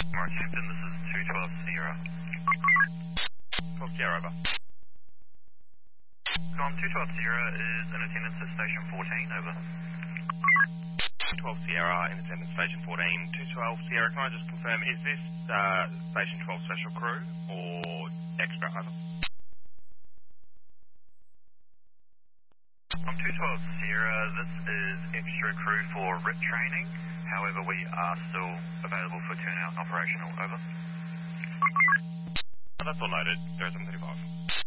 Northampton, this is 212 Sierra. 12 Sierra, over. Com 212 Sierra is in attendance at station 14, over. 12 Sierra in attendance station 14. 212 Sierra, can I just confirm, is this station 12 special crew or extra, over? Com 212 Sierra, this is extra crew for RIP training. However, we are still available for turnout and operational, over. Oh, that's all noted, 0735.